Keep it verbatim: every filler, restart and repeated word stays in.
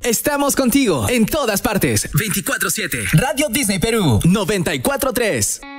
Estamos contigo en todas partes. veinticuatro siete. Radio Disney Perú noventa y cuatro tres.